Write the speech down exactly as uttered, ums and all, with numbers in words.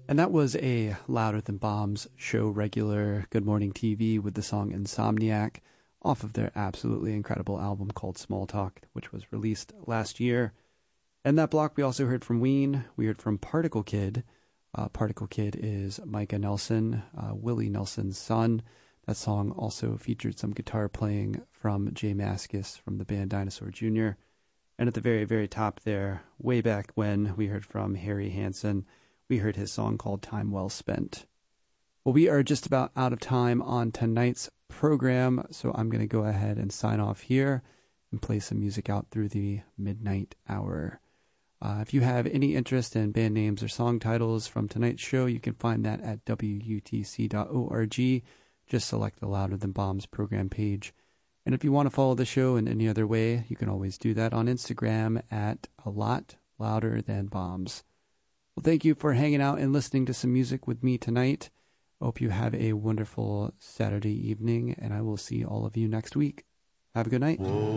And that was a Louder Than Bombs show regular Good Morning T V with the song Insomniac off of their absolutely incredible album called Small Talk, which was released last year. In that block, we also heard from Ween. We heard from Particle Kid. Uh, Particle Kid is Micah Nelson, uh, Willie Nelson's son. That song also featured some guitar playing from Jay Mascis from the band Dinosaur Junior And at the very, very top there, way back when, we heard from Harry Hansen. We heard his song called Time Well Spent. Well, we are just about out of time on tonight's program, so I'm going to go ahead and sign off here and play some music out through the midnight hour. Uh, if you have any interest in band names or song titles from tonight's show, you can find that at W U T C dot org. Just select the Louder Than Bombs program page. And if you want to follow the show in any other way, you can always do that on Instagram at a lot louder than bombs. Well, thank you for hanging out and listening to some music with me tonight. I hope you have a wonderful Saturday evening, and I will see all of you next week. Have a good night. Whoa.